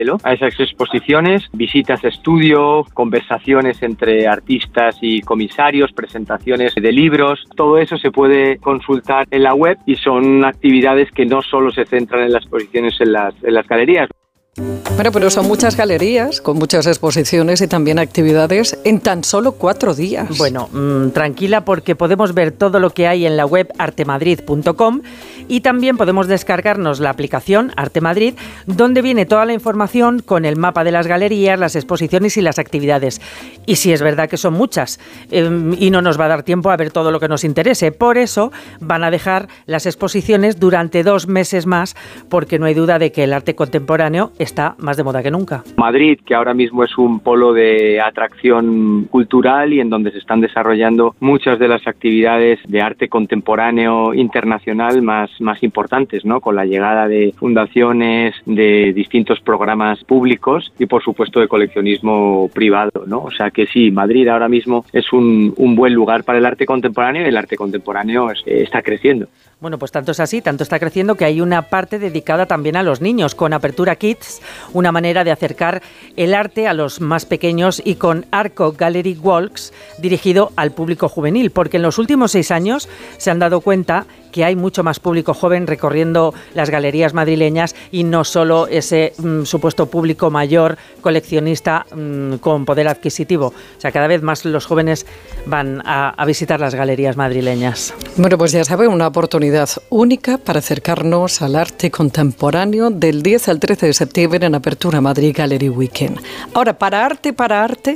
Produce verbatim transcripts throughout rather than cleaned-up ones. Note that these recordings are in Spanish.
a esas exposiciones, visitas de estudio, conversaciones entre artistas y comisarios, presentaciones de libros. Todo eso se puede consultar en la web y son actividades que no solo se centran en las exposiciones en las, en las galerías. Bueno, pero son muchas galerías con muchas exposiciones y también actividades en tan solo cuatro días. Bueno, mmm, tranquila, porque podemos ver todo lo que hay en la web arte madrid punto com y también podemos descargarnos la aplicación Arte Madrid, donde viene toda la información con el mapa de las galerías, las exposiciones y las actividades. Y sí, es verdad que son muchas eh, y no nos va a dar tiempo a ver todo lo que nos interese. Por eso van a dejar las exposiciones durante dos meses más, porque no hay duda de que el arte contemporáneo está más de moda que nunca. Madrid, que ahora mismo es un polo de atracción cultural y en donde se están desarrollando muchas de las actividades de arte contemporáneo internacional más, más importantes, ¿no? Con la llegada de fundaciones, de distintos programas públicos y, por supuesto, de coleccionismo privado, ¿no? O sea que sí, Madrid ahora mismo es un, un buen lugar para el arte contemporáneo y el arte contemporáneo es, eh, está creciendo. Bueno, pues tanto es así, tanto está creciendo que hay una parte dedicada también a los niños, con Apertura Kids, una manera de acercar el arte a los más pequeños, y con Arco Gallery Walks, dirigido al público juvenil, porque en los últimos seis años se han dado cuenta que hay mucho más público joven recorriendo las galerías madrileñas y no solo ese mm, supuesto público mayor, coleccionista mm, con poder adquisitivo. O sea, cada vez más los jóvenes van a, a visitar las galerías madrileñas. Bueno, pues ya sabe, una oportunidad única para acercarnos al arte contemporáneo del diez al trece de septiembre en Apertura Madrid Gallery Weekend. Ahora, para arte, para arte...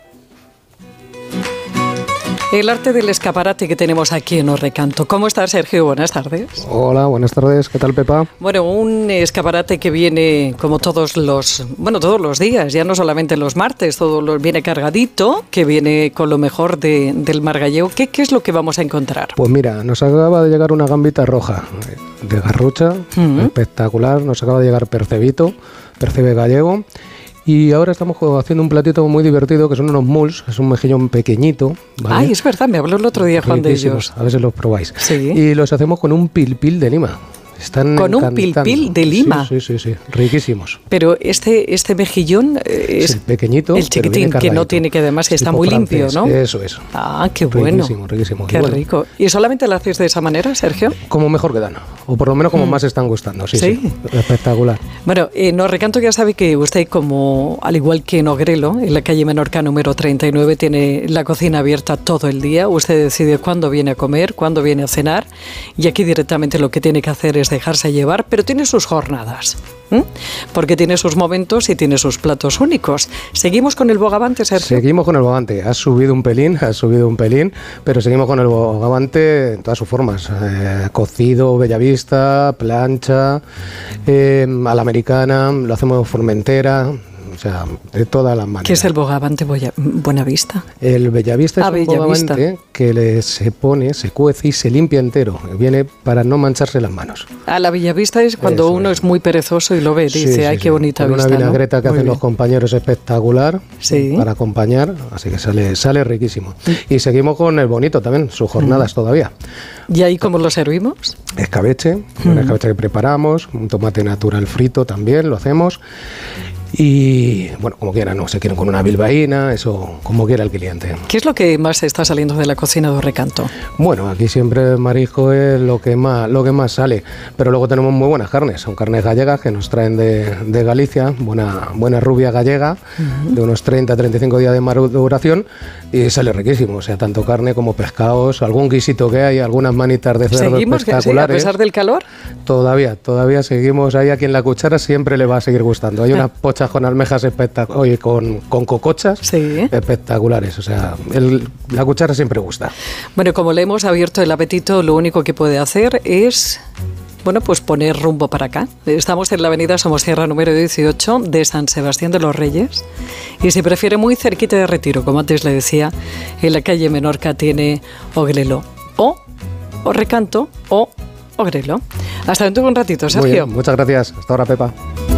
el arte del escaparate que tenemos aquí en Orrecanto. ¿Cómo estás, Sergio? Buenas tardes. Hola, buenas tardes. ¿Qué tal, Pepa? Bueno, un escaparate que viene como todos los, bueno, todos los días, ya no solamente los martes, todo lo, viene cargadito, que viene con lo mejor de, del mar gallego. ¿Qué, ¿Qué es lo que vamos a encontrar? Pues mira, nos acaba de llegar una gambita roja de Garrucha, uh-huh. espectacular. Nos acaba de llegar percebito, percebe gallego. Y ahora estamos haciendo un platito muy divertido, que son unos muls, es un mejillón pequeñito, ¿vale? Ay, es verdad, me habló el otro día Juan de ellos. A ver si los probáis. Sí. Y los hacemos con un pilpil de Lima. Están con encantando. Un pilpil de Lima. Sí, sí, sí, sí, riquísimos. Pero este este mejillón es, es el pequeñito, el chiquitín, que no tiene, que además está muy limpio, ¿no? Eso es. Ah, qué bueno. Riquísimo, riquísimo. Qué bueno. rico. ¿Y solamente lo haces de esa manera, Sergio? Como mejor quedan, o por lo menos como mm. más están gustando. Sí, sí, sí. Espectacular. Bueno, en Orrecanto ya sabe que usted, como al igual que en Ogrelo, en la calle Menorca número treinta y nueve, tiene la cocina abierta todo el día. Usted decide cuándo viene a comer, cuándo viene a cenar, y aquí directamente lo que tiene que hacer es dejarse llevar, pero tiene sus jornadas, ¿eh? Porque tiene sus momentos y tiene sus platos únicos. ¿Seguimos con el bogavante, Sergio? Seguimos con el bogavante. Ha subido un pelín, ha subido un pelín, pero seguimos con el bogavante en todas sus formas. Eh, cocido, bellavista, plancha, eh, a la americana, lo hacemos formentera. O sea, de todas las maneras. ¿Qué es el bogavante Buenavista? El bellavista es ah, un bellavista. bogavante que le, se pone, se cuece y se limpia entero. Viene para no mancharse las manos. Ah, la bellavista es cuando Eso uno es. es muy perezoso y lo ve, dice, sí, sí, ay, sí. qué bonita Con vista, una vinagreta ¿no? que Muy hacen bien. los compañeros espectacular sí. para acompañar, así que sale, sale riquísimo. Mm. Y seguimos con el bonito también, sus jornadas mm. todavía. ¿Y ahí cómo lo servimos? Escabeche, mm. un escabeche que preparamos, un tomate natural frito también lo hacemos. Y bueno, como quieran, no se quieren con una bilbaína, eso como quiera el cliente. ¿Qué es lo que más está saliendo de la cocina de Orrecanto? Bueno, aquí siempre marisco es lo que más lo que más sale, pero luego tenemos muy buenas carnes, son carnes gallegas que nos traen de, de Galicia, buena buena rubia gallega, uh-huh. de unos treinta a treinta y cinco días de maduración y sale riquísimo, o sea, tanto carne como pescados, algún guisito que hay, algunas manitas de cerdo ¿Seguimos espectaculares. Que, sí, a pesar del calor? Todavía, todavía seguimos ahí, aquí en la cuchara siempre le va a seguir gustando. Hay unas pochas con almejas espectaculares, oye, con, con cocochas sí. espectaculares, o sea, el, la cuchara siempre gusta. Bueno, como le hemos abierto el apetito, lo único que puede hacer es, bueno, pues poner rumbo para acá. Estamos en la avenida Somosierra número dieciocho de San Sebastián de los Reyes y si prefiere muy cerquita de Retiro, como antes le decía, en la calle Menorca tiene Ogrelo o Orrecanto o Ogrelo. Hasta dentro de un ratito, Sergio. Muy bien, muchas gracias. Hasta ahora, Pepa.